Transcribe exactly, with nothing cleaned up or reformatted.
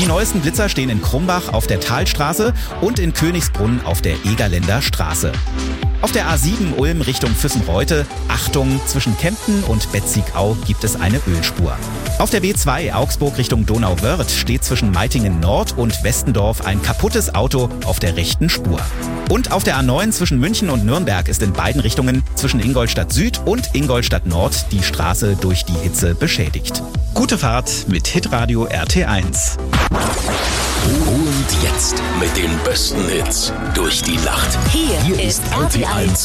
Die neuesten Blitzer stehen in Krumbach auf der Talstraße und in Königsbrunn auf der Egerländer Straße. Auf der A sieben Ulm Richtung Füssenreute, Achtung, zwischen Kempten und Betzigau gibt es eine Ölspur. Auf der B zwei Augsburg Richtung Donauwörth steht zwischen Meitingen Nord und Westendorf ein kaputtes Auto auf der rechten Spur. Und auf der A neun zwischen München und Nürnberg ist in beiden Richtungen zwischen Ingolstadt Süd und Ingolstadt Nord die Straße durch die Hitze beschädigt. Gute Fahrt mit Hitradio R T eins. Und jetzt mit den besten Hits durch die Nacht. Hier, Hier ist ist R T eins